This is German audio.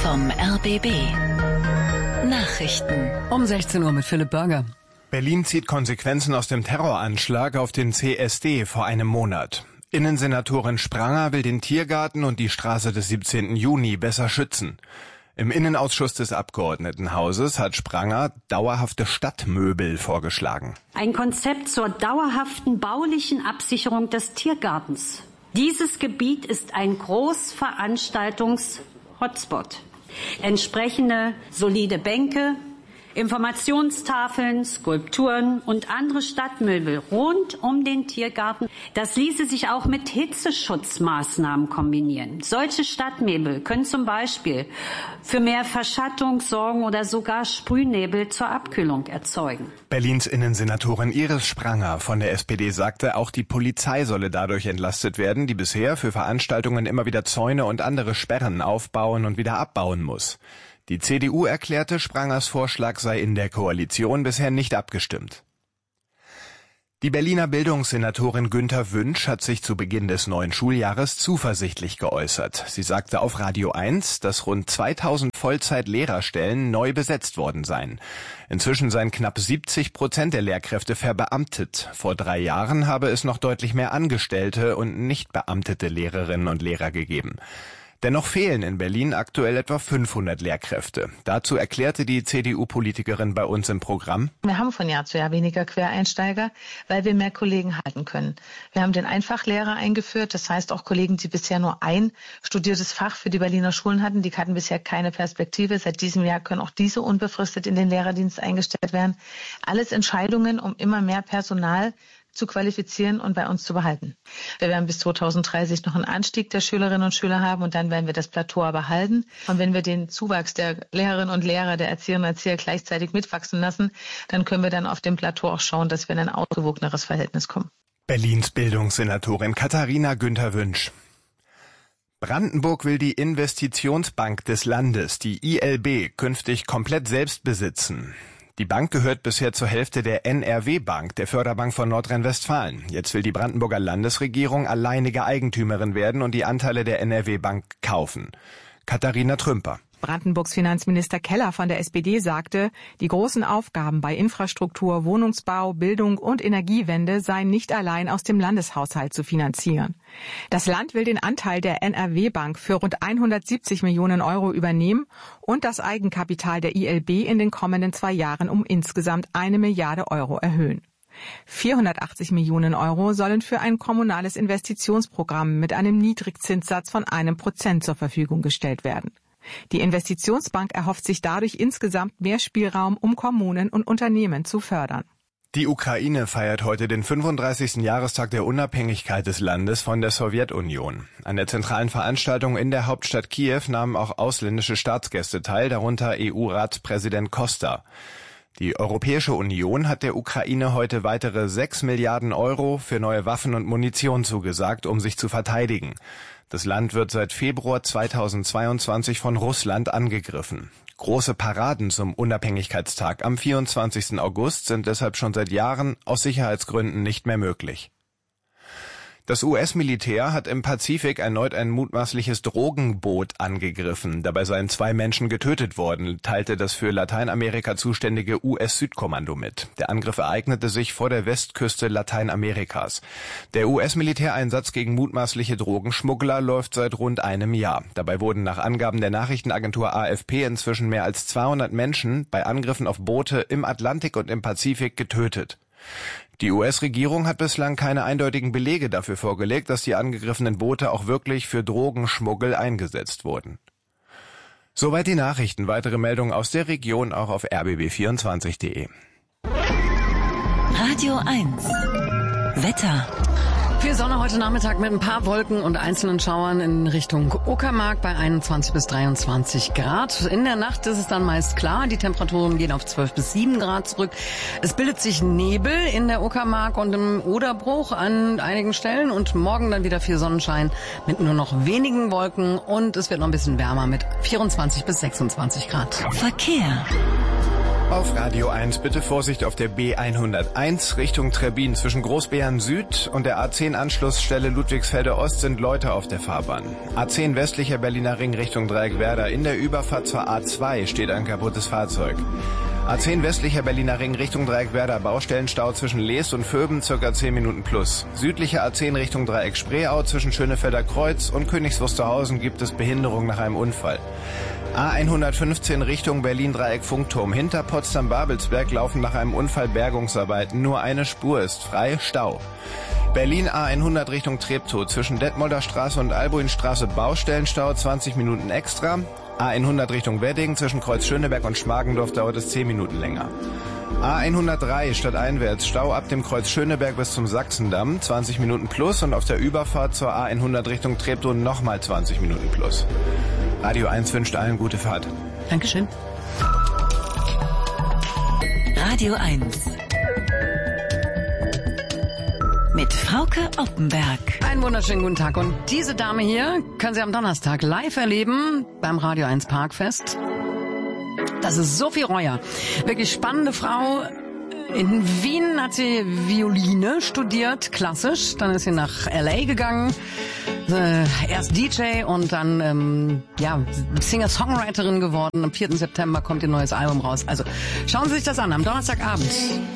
vom RBB. Nachrichten. Um 16 Uhr mit Philipp Burger. Berlin zieht Konsequenzen aus dem Terroranschlag auf den CSD vor einem Monat. Innensenatorin Spranger will den Tiergarten und die Straße des 17. Juni besser schützen. Im Innenausschuss des Abgeordnetenhauses hat Spranger dauerhafte Stadtmöbel vorgeschlagen. Ein Konzept zur dauerhaften baulichen Absicherung des Tiergartens. Dieses Gebiet ist ein Großveranstaltungs-Hotspot. Entsprechende solide Bänke, Informationstafeln, Skulpturen und andere Stadtmöbel rund um den Tiergarten. Das ließe sich auch mit Hitzeschutzmaßnahmen kombinieren. Solche Stadtmöbel können zum Beispiel für mehr Verschattung sorgen oder sogar Sprühnebel zur Abkühlung erzeugen. Berlins Innensenatorin Iris Spranger von der SPD sagte, auch die Polizei solle dadurch entlastet werden, die bisher für Veranstaltungen immer wieder Zäune und andere Sperren aufbauen und wieder abbauen muss. Die CDU erklärte, Sprangers Vorschlag sei in der Koalition bisher nicht abgestimmt. Die Berliner Bildungssenatorin Günther Wünsch hat sich zu Beginn des neuen Schuljahres zuversichtlich geäußert. Sie sagte auf Radio 1, dass rund 2000 Vollzeit-Lehrerstellen neu besetzt worden seien. Inzwischen seien knapp 70% der Lehrkräfte verbeamtet. Vor 3 Jahren habe es noch deutlich mehr Angestellte und nicht beamtete Lehrerinnen und Lehrer gegeben. Dennoch fehlen in Berlin aktuell etwa 500 Lehrkräfte. Dazu erklärte die CDU-Politikerin bei uns im Programm: Wir haben von Jahr zu Jahr weniger Quereinsteiger, weil wir mehr Kollegen halten können. Wir haben den Einfachlehrer eingeführt, das heißt auch Kollegen, die bisher nur ein studiertes Fach für die Berliner Schulen hatten, die hatten bisher keine Perspektive. Seit diesem Jahr können auch diese unbefristet in den Lehrerdienst eingestellt werden. Alles Entscheidungen, um immer mehr Personal zu qualifizieren und bei uns zu behalten. Wir werden bis 2030 noch einen Anstieg der Schülerinnen und Schüler haben und dann werden wir das Plateau aber halten. Und wenn wir den Zuwachs der Lehrerinnen und Lehrer, der Erzieherinnen und Erzieher gleichzeitig mitwachsen lassen, dann können wir dann auf dem Plateau auch schauen, dass wir in ein ausgewogeneres Verhältnis kommen. Berlins Bildungssenatorin Katharina Günther Wünsch. Brandenburg will die Investitionsbank des Landes, die ILB, künftig komplett selbst besitzen. Die Bank gehört bisher zur Hälfte der NRW-Bank, der Förderbank von Nordrhein-Westfalen. Jetzt will die Brandenburger Landesregierung alleinige Eigentümerin werden und die Anteile der NRW-Bank kaufen. Katharina Trümper. Brandenburgs Finanzminister Keller von der SPD sagte, die großen Aufgaben bei Infrastruktur, Wohnungsbau, Bildung und Energiewende seien nicht allein aus dem Landeshaushalt zu finanzieren. Das Land will den Anteil der NRW-Bank für rund 170 Millionen Euro übernehmen und das Eigenkapital der ILB in den kommenden 2 Jahren um insgesamt 1 Milliarde Euro erhöhen. 480 Millionen Euro sollen für ein kommunales Investitionsprogramm mit einem Niedrigzinssatz von 1% zur Verfügung gestellt werden. Die Investitionsbank erhofft sich dadurch insgesamt mehr Spielraum, um Kommunen und Unternehmen zu fördern. Die Ukraine feiert heute den 35. Jahrestag der Unabhängigkeit des Landes von der Sowjetunion. An der zentralen Veranstaltung in der Hauptstadt Kiew nahmen auch ausländische Staatsgäste teil, darunter EU-Ratspräsident Costa. Die Europäische Union hat der Ukraine heute weitere 6 Milliarden Euro für neue Waffen und Munition zugesagt, um sich zu verteidigen. Das Land wird seit Februar 2022 von Russland angegriffen. Große Paraden zum Unabhängigkeitstag am 24. August sind deshalb schon seit Jahren aus Sicherheitsgründen nicht mehr möglich. Das US-Militär hat im Pazifik erneut ein mutmaßliches Drogenboot angegriffen. Dabei seien 2 Menschen getötet worden, teilte das für Lateinamerika zuständige US-Südkommando mit. Der Angriff ereignete sich vor der Westküste Lateinamerikas. Der US-Militäreinsatz gegen mutmaßliche Drogenschmuggler läuft seit rund einem Jahr. Dabei wurden nach Angaben der Nachrichtenagentur AFP inzwischen mehr als 200 Menschen bei Angriffen auf Boote im Atlantik und im Pazifik getötet. Die US-Regierung hat bislang keine eindeutigen Belege dafür vorgelegt, dass die angegriffenen Boote auch wirklich für Drogenschmuggel eingesetzt wurden. Soweit die Nachrichten. Weitere Meldungen aus der Region auch auf rbb24.de. Radio 1. Wetter. Viel Sonne heute Nachmittag mit ein paar Wolken und einzelnen Schauern in Richtung Uckermark bei 21 bis 23 Grad. In der Nacht ist es dann meist klar. Die Temperaturen gehen auf 12 bis 7 Grad zurück. Es bildet sich Nebel in der Uckermark und im Oderbruch an einigen Stellen. Und morgen dann wieder viel Sonnenschein mit nur noch wenigen Wolken. Und es wird noch ein bisschen wärmer mit 24 bis 26 Grad. Verkehr. Auf Radio 1 bitte Vorsicht auf der B101 Richtung Trebbin. Zwischen Großbeeren Süd und der A10-Anschlussstelle Ludwigsfelde Ost sind Leute auf der Fahrbahn. A10 westlicher Berliner Ring Richtung Dreieckwerder. In der Überfahrt zur A2 steht ein kaputtes Fahrzeug. A10 westlicher Berliner Ring Richtung Dreieckwerder. Baustellenstau zwischen Lees und Vöben, circa 10 Minuten plus. Südlicher A10 Richtung Dreieck Spreeau zwischen Schönefelder Kreuz und Königs Wusterhausen gibt es Behinderung nach einem Unfall. A115 Richtung Berlin-Dreieck-Funkturm. Hinter Potsdam-Babelsberg laufen nach einem Unfall Bergungsarbeiten. Nur eine Spur ist frei, Stau. Berlin A100 Richtung Treptow. Zwischen Detmolder Straße und Albuinstraße Baustellenstau, 20 Minuten extra. A100 Richtung Wedding. Zwischen Kreuz Schöneberg und Schmargendorf dauert es 10 Minuten länger. A103 stadteinwärts, Stau ab dem Kreuz Schöneberg bis zum Sachsendamm, 20 Minuten plus, und auf der Überfahrt zur A100 Richtung Treptow nochmal 20 Minuten plus. Radio 1 wünscht allen gute Fahrt. Dankeschön. Radio 1 mit Frauke Oppenberg. Einen wunderschönen guten Tag. Und diese Dame hier können Sie am Donnerstag live erleben beim Radio 1 Parkfest. Das ist Sophie Reuer. Wirklich spannende Frau. In Wien hat sie Violine studiert, klassisch. Dann ist sie nach L.A. gegangen. Erst DJ und dann Singer-Songwriterin geworden. Am 4. September kommt ihr neues Album raus. Also schauen Sie sich das an, am Donnerstagabend.